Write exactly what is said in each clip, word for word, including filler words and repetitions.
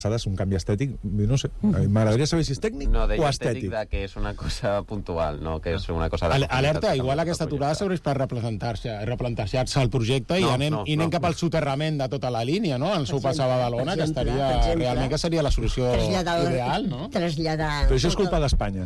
és un canvi estètic, no sé, m'agradaria saber si és tècnic no, o estètic. De que és una cosa puntual, no que és una cosa... De Alerta, igual aquesta aturada serveix per replantar-se replantar-se el projecte no, i anem, no, i anem no, cap no. al soterrament de tota la línia, no? El seu passar a Badalona, que estaria realment que seria la solució ideal, no? Traslladar... Però això és culpa d'Espanya.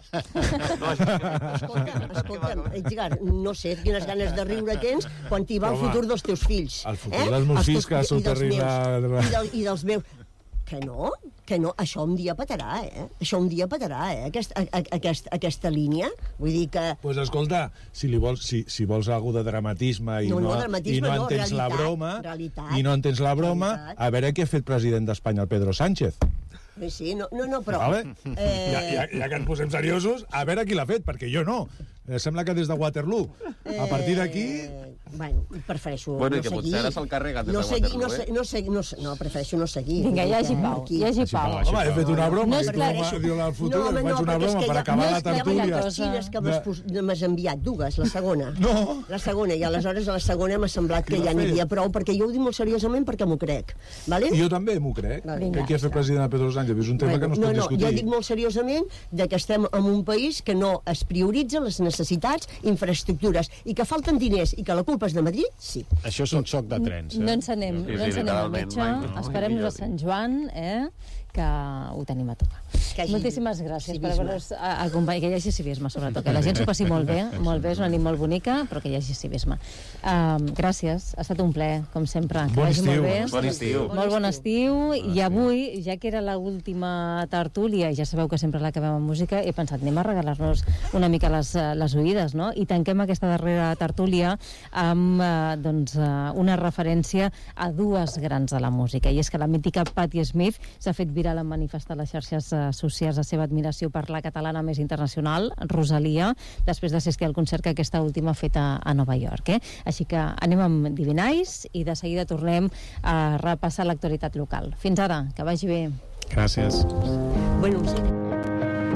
Escolta'm, escolta'm, Edgar, no sé quines ganes de riure tens quan t'hi va el futur dels teus fills. El futur dels meus fills, que soterrin la... I dels meus... Que no, que no, això un dia petarà, eh? Això un dia petarà, eh? Aquest, a, a, aquest, aquesta línia, vull dir que... Pues escolta, si, li vols, si, si vols alguna de dramatisme i no, no, no, dramatisme, i no entens no, realitat, la broma, realitat, i no entens la broma, realitat. A veure què ha fet president d'Espanya, el Pedro Sánchez. Sí, no, no, no però... Vale? Eh... Ja, ja, ja que ens posem seriosos, a veure qui l'ha fet, perquè jo no. Eh, sembla que des de Waterloo. Eh... A partir d'aquí... Bueno, prefereixo bueno, no que seguir. Potser ara se'l carrega des no de segui, Waterloo, no, eh? No, segui, no, no, prefereixo no seguir. Vinga, hi hagi pau, hi hagi pau. Home, he fet una broma, no i tu m'ha dit al futur, no, home, no, faig una broma per acabar la tertúlia. Quines que m'has enviat, dues, la segona. No. La segona, i aleshores a la segona m'ha semblat que ja n'hi havia prou, perquè jo ho dic molt seriosament perquè m'ho crec. Vale? Jo també m'ho crec. Que qui ha fet president Pedro Sánchez? És un tema que no es pot discutir. Jo dic molt seriosament de que estem en un país que no es prioritza les necessitats, infraestructures, i que falten diners, i que la culpa és de Madrid, sí. Això és un xoc de trens, eh? No ens anem, sí, sí, no ens anem al metge, esperem-nos a Sant Joan, eh? Que ho tenim a tocar. Moltíssimes gràcies per haver-nos acompanyat, que hi hagi civisme, sobretot, que la gent s'ho passi molt bé, molt bé, és una nit molt bonica, però que hi hagi civisme. Um, gràcies, ha estat un plaer, com sempre. Que bon vagi estiu, molt bé. Bon estiu. Molt bon estiu, i avui, ja que era l'última tertúlia, i ja sabeu que sempre l'acabem amb música, he pensat, anem a regalar-nos una mica les, les oïdes, no? I tanquem aquesta darrera tertúlia amb uh, doncs, uh, una referència a dues grans de la música, i és que la mítica Patti Smith s'ha fet viral en manifestar les xarxes socials la seva admiració per la catalana més internacional, Rosalia, després d'assistir al concert que aquesta última ha fet a, a Nova York. Eh? Així que anem amb Divinais i de seguida tornem a repassar l'actualitat local. Fins ara, que vagi bé. Gràcies. Bueno, sí.